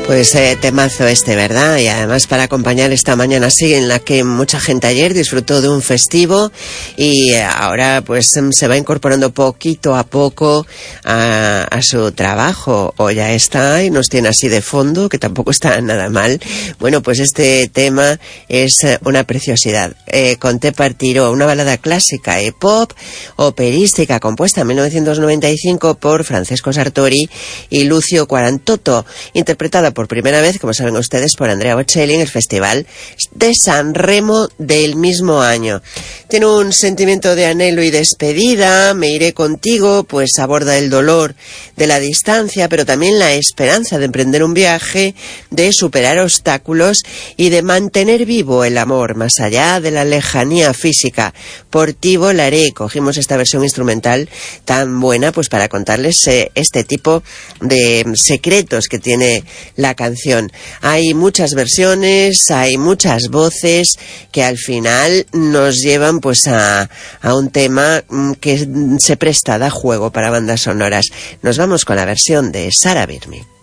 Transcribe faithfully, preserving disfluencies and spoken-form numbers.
Pues eh, temazo este, ¿verdad? Y además para acompañar esta mañana así en la que mucha gente ayer disfrutó de un festivo y eh, ahora pues se va incorporando poquito a poco a, a su trabajo, o ya está y nos tiene así de fondo, que tampoco está nada mal. Bueno, pues este tema es una preciosidad. Eh, con Te Partiró, una balada clásica y pop operística compuesta en mil novecientos noventa y cinco por Francesco Sartori y Lucio Quarantotto, interpretada por primera vez, como saben ustedes, por Andrea Bocelli en el Festival de San Remo del mismo año. Tiene un sentimiento de anhelo y despedida. Me iré contigo, pues aborda el dolor de la distancia, pero también la esperanza de emprender un viaje, de superar obstáculos y de mantener vivo el amor más allá de la lejanía física. Por ti volaré. Cogimos esta versión instrumental tan buena pues para contarles eh, este tipo de secretos que tiene la canción. Hay muchas versiones, hay muchas voces que al final nos llevan pues a, a un tema que se presta, da juego para bandas sonoras. Nos vamos con la versión de Sara Birmi.